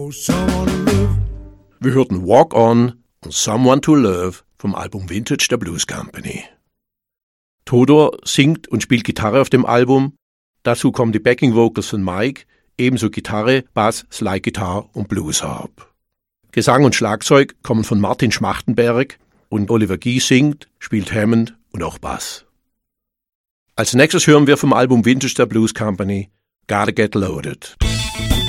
Wir hörten Walk On und Someone to Love vom Album Vintage der Blues Company. Todor singt und spielt Gitarre auf dem Album. Dazu kommen die Backing Vocals von Mike, ebenso Gitarre, Bass, Slide Guitar und Blues Harp. Gesang und Schlagzeug kommen von Martin Schmachtenberg und Oliver Guy singt, spielt Hammond und auch Bass. Als nächstes hören wir vom Album Vintage der Blues Company Gotta Get Loaded.